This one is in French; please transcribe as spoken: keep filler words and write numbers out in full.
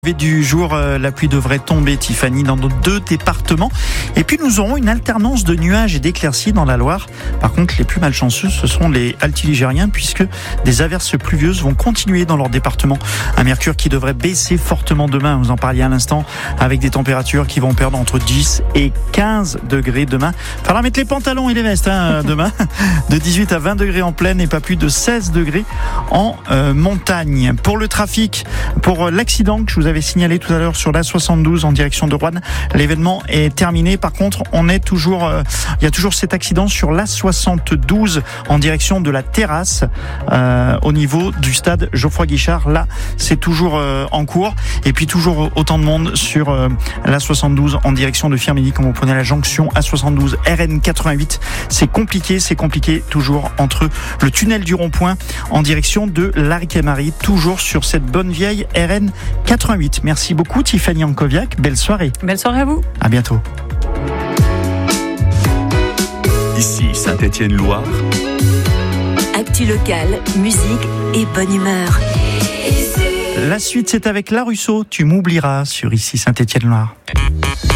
Du jour, euh, la pluie devrait tomber, Tiffany, dans nos deux départements. Et puis nous aurons une alternance de nuages et d'éclaircies dans la Loire. Par contre, les plus malchanceux, ce seront les altiligériens, puisque des averses pluvieuses vont continuer dans leur département. Un mercure qui devrait baisser fortement demain, vous en parliez à l'instant, avec des températures qui vont perdre entre dix et quinze degrés demain. Faudra mettre les pantalons et les vestes hein, demain. De dix-huit à vingt degrés en plaine et pas plus de seize degrés en euh, montagne. Pour le trafic, pour l'accident que je vous avais signalé tout à l'heure sur l'A soixante-douze en direction de Roanne, l'événement est terminé. Par contre, on est toujours, euh, il y a toujours cet accident sur l'A soixante-douze en direction de la Terrasse, euh, au niveau du stade Geoffroy Guichard. Là, c'est toujours euh, en cours. Et puis toujours autant de monde sur euh, l'A soixante-douze en direction de Firminy quand vous prenez la jonction A soixante-douze R N quatre-vingt-huit. C'est compliqué, c'est compliqué toujours entre le tunnel du rond-point en direction de Laric-et-Marie, toujours sur cette bonne vieille R N quatre-vingt-huit. Merci beaucoup Tiffany Ankoviak, belle soirée. Belle soirée à vous. À bientôt. Ici Saint-Étienne-Loire. Actu locale, musique et bonne humeur. La suite, c'est avec La Russo, tu m'oublieras sur Ici Saint-Étienne-Loire.